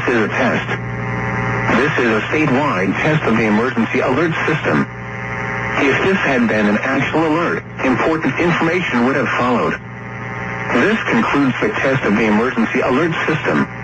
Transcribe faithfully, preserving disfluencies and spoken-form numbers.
This is a test. This is a statewide test of the emergency alert system. If this had been an actual alert, important information would have followed. This concludes the test of the emergency alert system.